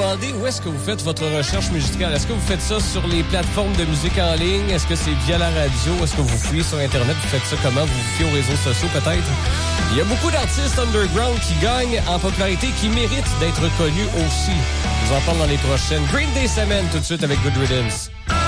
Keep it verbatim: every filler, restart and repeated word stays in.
demander où est-ce que vous faites votre recherche musicale. Est-ce que vous faites ça sur les plateformes de musique en ligne? Est-ce que c'est via la radio? Est-ce que vous fouillez sur Internet? Vous faites ça comment? Vous vous fiez aux réseaux sociaux, peut-être? Il y a beaucoup d'artistes underground qui gagnent en popularité, qui méritent d'être connus aussi. Je vous en parle dans les prochaines. Green Day Cement, tout de suite avec Good Riddance.